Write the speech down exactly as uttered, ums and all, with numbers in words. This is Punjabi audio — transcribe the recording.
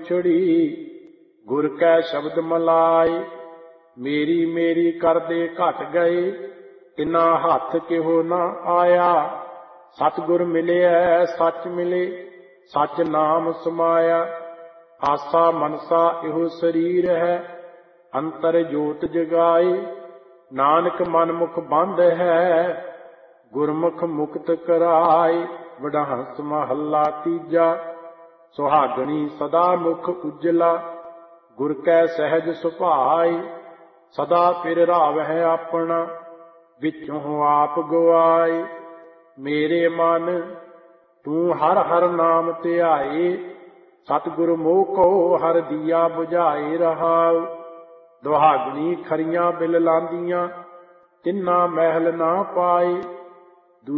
ਵਿਛੜੀ। ਗੁਰ ਕੈ ਸ਼ਬਦ ਮਲਾਏ ਮੇਰੀ ਮੇਰੀ ਕਰਦੇ ਘਟ ਗਏ। ਤਿਨਾ ਹੱਥ ਕਿਹੋ ਨਾ ਆਇਆ। ਸਤਿਗੁਰ ਮਿਲਿਆ ਸੱਚ ਮਿਲੇ ਸੱਚ ਨਾਮ ਸਮਾਇਆ। ਆਸਾ ਮਨਸਾ ਇਹੋ ਸਰੀਰ ਹੈ ਅੰਤਰ ਜੋਤ ਜਗਾਏ। ਨਾਨਕ ਮਨ ਮੁਖ ਬੰਧ ਹੈ ਗੁਰਮੁਖ ਮੁਕਤ ਕਰਾਏ। ਵਡਹੰਸ ਮਹੱਲਾ ਤੀਜਾ। ਸੁਹਾਗਣੀ ਸਦਾ ਮੁਖ ਉਜਲਾ ਗੁਰ ਕੈ ਸਹਿਜ ਸੁਭਾਏ। ਸਦਾ ਫਿਰ ਰਾਵਹਿ ਆਪਣਾ ਵਿੱਚੋਂ ਆਪ ਗਵਾਏ। ਮੇਰੇ ਮਨ ਤੂੰ ਹਰ ਹਰ ਨਾਮ ਧਿਆਏ। ਸਤਿਗੁਰ ਮੋਹ ਕੋ ਹਰ ਦੀਆ ਬੁਝਾਏ ਰਹਾਉ। ਦੁਹਾਗਣੀ ਖਰੀਆਂ ਬਿਲ ਲਾਂਦੀਆਂ ਤਿੰਨਾ ਮਹਿਲ ਨਾ ਪਾਏ।